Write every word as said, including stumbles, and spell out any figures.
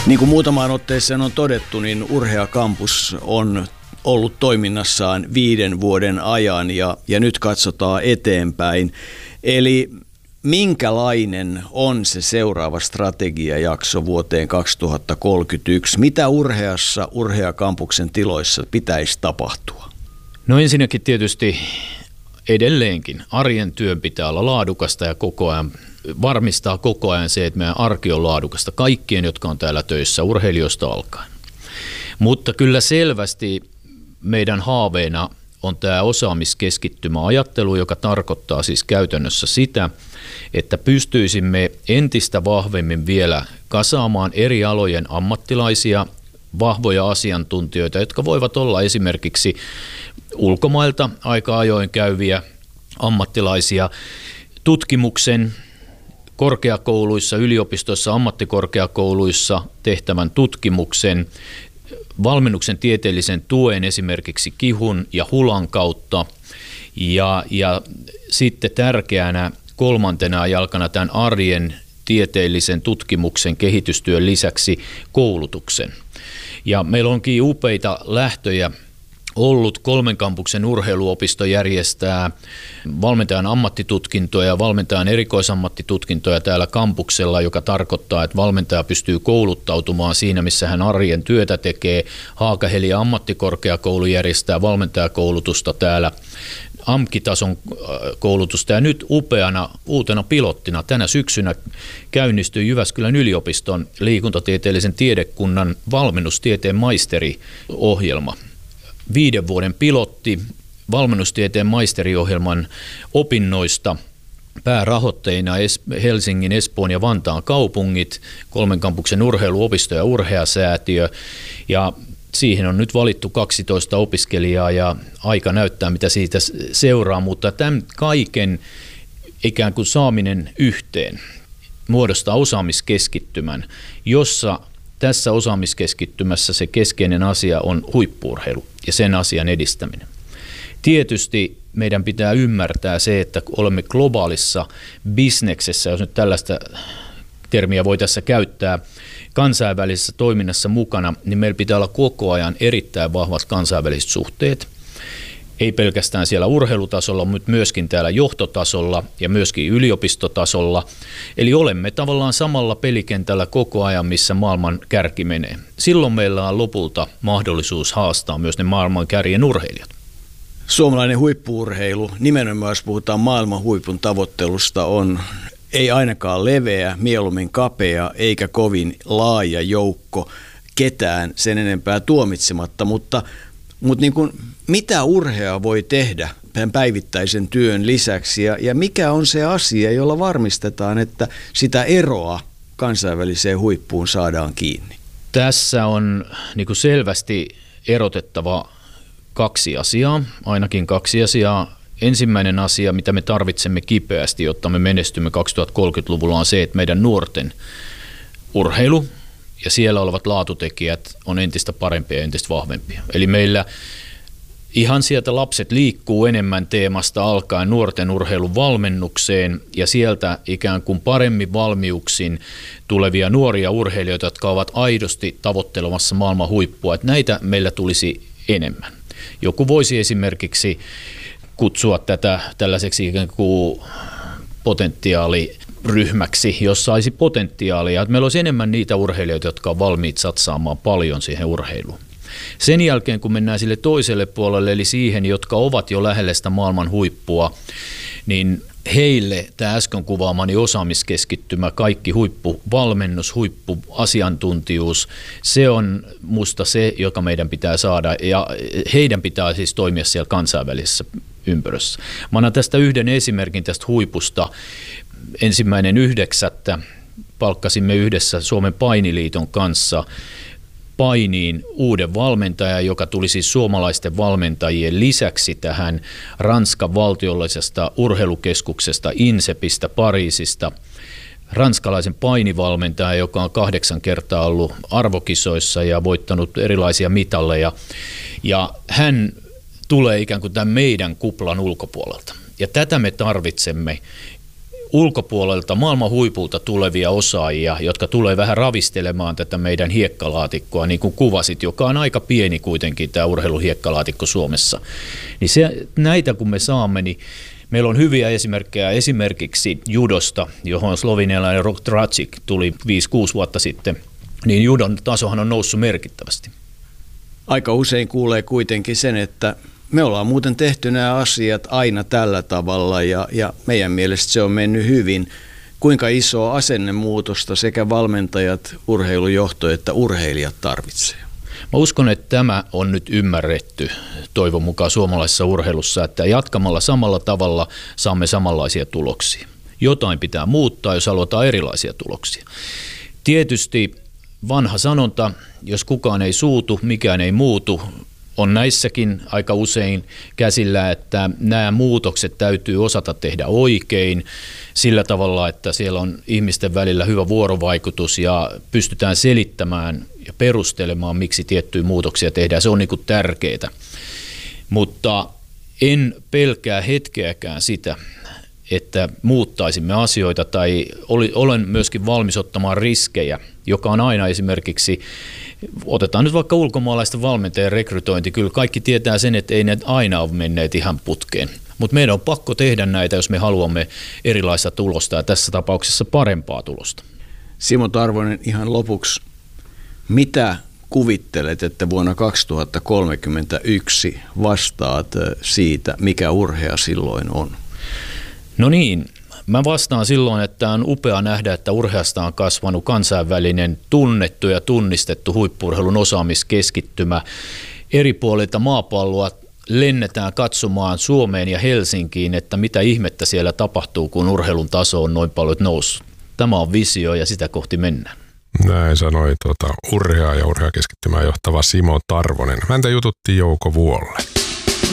Niin kuin muutamaan otteeseen on todettu, niin Urhea Campus on ollut toiminnassaan viiden vuoden ajan ja, ja nyt katsotaan eteenpäin. Eli minkälainen on se seuraava strategiajakso vuoteen kaksituhattakolmekymmentäyksi? Mitä Urheassa, Urhea Campuksen tiloissa pitäisi tapahtua? No ensinnäkin tietysti edelleenkin arjen työn pitää olla laadukasta ja koko ajan varmistaa koko ajan se, että meidän arki on laadukasta kaikkien, jotka on täällä töissä, urheilijoista alkaen. Mutta kyllä selvästi meidän haaveena on tämä osaamiskeskittymä ajattelu, joka tarkoittaa siis käytännössä sitä, että pystyisimme entistä vahvemmin vielä kasaamaan eri alojen ammattilaisia, vahvoja asiantuntijoita, jotka voivat olla esimerkiksi ulkomailta aika ajoin käyviä ammattilaisia, tutkimuksen, korkeakouluissa, yliopistoissa, ammattikorkeakouluissa tehtävän tutkimuksen, valmennuksen tieteellisen tuen esimerkiksi KIHUn ja HULAn kautta ja, ja sitten tärkeänä kolmantena jalkana tämän arjen tieteellisen tutkimuksen kehitystyön lisäksi koulutuksen. Ja meillä onkin upeita lähtöjä ollut. Kolmen kampuksen urheiluopisto järjestää valmentajan ammattitutkintoja ja valmentajan erikoisammattitutkintoja täällä kampuksella, joka tarkoittaa, että valmentaja pystyy kouluttautumaan siinä, missä hän arjen työtä tekee. Haakaheli ammattikorkeakoulu järjestää valmentajakoulutusta täällä, A M K-tason koulutusta ja nyt upeana uutena pilottina tänä syksynä käynnistyi Jyväskylän yliopiston liikuntatieteellisen tiedekunnan valmennustieteen maisteriohjelma. Viiden vuoden pilotti valmennustieteen maisteriohjelman opinnoista, päärahoitteina Helsingin, Espoon ja Vantaan kaupungit, kolmen kampuksen urheiluopisto ja urheasäätiö, ja siihen on nyt valittu kaksitoista opiskelijaa ja aika näyttää, mitä siitä seuraa, mutta tämän kaiken ikään kuin saaminen yhteen muodostaa osaamiskeskittymän, jossa tässä osaamiskeskittymässä se keskeinen asia on huippu-urheilu ja sen asian edistäminen. Tietysti meidän pitää ymmärtää se, että olemme globaalissa bisneksessä, jos nyt tällaista termiä voi tässä käyttää, kansainvälisessä toiminnassa mukana, niin meillä pitää olla koko ajan erittäin vahvat kansainväliset suhteet. Ei pelkästään siellä urheilutasolla, mutta myöskin täällä johtotasolla ja myöskin yliopistotasolla. Eli olemme tavallaan samalla pelikentällä koko ajan, missä maailman kärki menee. Silloin meillä on lopulta mahdollisuus haastaa myös ne maailman kärjen urheilijat. Suomalainen huippu-urheilu, nimenomaan jos puhutaan maailman huipun tavoittelusta, on ei ainakaan leveä, mieluummin kapea eikä kovin laaja joukko ketään sen enempää tuomitsematta, mutta, mutta niin kuin, mitä Urhea voi tehdä päivittäisen työn lisäksi ja, ja mikä on se asia, jolla varmistetaan, että sitä eroa kansainväliseen huippuun saadaan kiinni? Tässä on niin kuin selvästi erotettava kaksi asiaa, ainakin kaksi asiaa. Ensimmäinen asia, mitä me tarvitsemme kipeästi, jotta me menestymme kaksituhattakolmekymmentäluvulla, on se, että meidän nuorten urheilu ja siellä olevat laatutekijät on entistä parempia ja entistä vahvempia. Eli meillä ihan sieltä lapset liikkuu enemmän teemasta alkaen nuorten urheilun valmennukseen ja sieltä ikään kuin paremmin valmiuksin tulevia nuoria urheilijoita, jotka ovat aidosti tavoittelemassa maailman huippua. Että näitä meillä tulisi enemmän. Joku voisi esimerkiksi kutsua tätä tällaiseksi ikään kuin potentiaaliryhmäksi, jos saisi potentiaalia. Että meillä olisi enemmän niitä urheilijoita, jotka on valmiit satsaamaan paljon siihen urheiluun. Sen jälkeen, kun mennään sille toiselle puolelle, eli siihen, jotka ovat jo lähellä sitä maailman huippua, niin heille tämä äsken kuvaamani osaamiskeskittymä, kaikki huippuvalmennus, huippuasiantuntijuus, se on musta se, joka meidän pitää saada, ja heidän pitää siis toimia siellä kansainvälisessä ympyrössä. Mä annan tästä yhden esimerkin tästä huipusta. Ensimmäinen yhdeksättä palkkasimme yhdessä Suomen painiliiton kanssa painiin uuden valmentajan, joka tuli siis suomalaisten valmentajien lisäksi tähän Ranskan valtiollisesta urheilukeskuksesta INSEPistä Pariisista. Ranskalaisen painivalmentaja, joka on kahdeksan kertaa ollut arvokisoissa ja voittanut erilaisia mitalleja. Ja hän tulee ikään kuin tämän meidän kuplan ulkopuolelta. Ja tätä me tarvitsemme ulkopuolelta maailman huipulta tulevia osaajia, jotka tulee vähän ravistelemaan tätä meidän hiekkalaatikkoa, niin kuin kuvasit, joka on aika pieni kuitenkin tämä urheiluhiekkalaatikko Suomessa. Niin se, näitä kun me saamme, niin meillä on hyviä esimerkkejä esimerkiksi judosta, johon slovenialainen Rok Dracic tuli viisi kuusi vuotta sitten, niin judon tasohan on noussut merkittävästi. Aika usein kuulee kuitenkin sen, että me ollaan muuten tehty nämä asiat aina tällä tavalla ja, ja meidän mielestä se on mennyt hyvin. Kuinka isoa asennemuutosta sekä valmentajat, urheilujohto että urheilijat tarvitsee? Mä uskon, että tämä on nyt ymmärretty toivon mukaan suomalaisessa urheilussa, että jatkamalla samalla tavalla saamme samanlaisia tuloksia. Jotain pitää muuttaa, jos halutaan erilaisia tuloksia. Tietysti vanha sanonta, jos kukaan ei suutu, mikään ei muutu, on näissäkin aika usein käsillä, että nämä muutokset täytyy osata tehdä oikein sillä tavalla, että siellä on ihmisten välillä hyvä vuorovaikutus ja pystytään selittämään ja perustelemaan, miksi tiettyjä muutoksia tehdään. Se on niin kuin tärkeää, mutta en pelkää hetkeäkään sitä, että muuttaisimme asioita tai olen myöskin valmis ottamaan riskejä, joka on aina esimerkiksi, otetaan nyt vaikka ulkomaalaisten valmentajien rekrytointi, kyllä kaikki tietää sen, että ei ne aina ole menneet ihan putkeen, mutta meidän on pakko tehdä näitä, jos me haluamme erilaista tulosta ja tässä tapauksessa parempaa tulosta. Simo Tarvonen, ihan lopuksi, mitä kuvittelet, että vuonna kaksituhattakolmekymmentäyksi vastaat siitä, mikä urhea silloin on? No niin, mä vastaan silloin, että on upea nähdä, että urheasta on kasvanut kansainvälinen tunnettu ja tunnistettu huippu-urheilun osaamiskeskittymä. Eri puolilta maapalloa lennetään katsomaan Suomeen ja Helsinkiin, että mitä ihmettä siellä tapahtuu, kun urheilun taso on noin paljon noussut. Tämä on visio ja sitä kohti mennään. Näin sanoi tuota, urhea ja urheakeskittymään johtava Simo Tarvonen. Häntä jututti Jouko Vuolle.